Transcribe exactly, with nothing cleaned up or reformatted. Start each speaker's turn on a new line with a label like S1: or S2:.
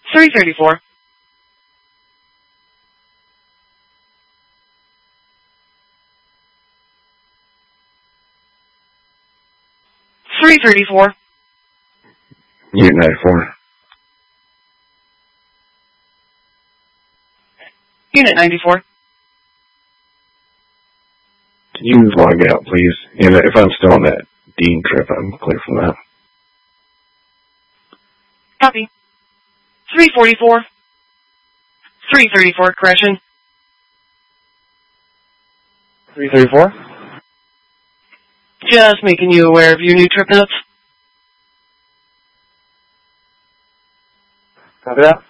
S1: three thirty-four. three thirty-four.
S2: Unit ninety-four.
S1: Unit ninety-four.
S2: Can you log out, please? And if I'm still on that Dean trip, I'm clear from that.
S1: Copy. three forty-four. three thirty-four, correction.
S3: three thirty-four?
S1: Just making you aware of your new trip notes.
S3: Copy that.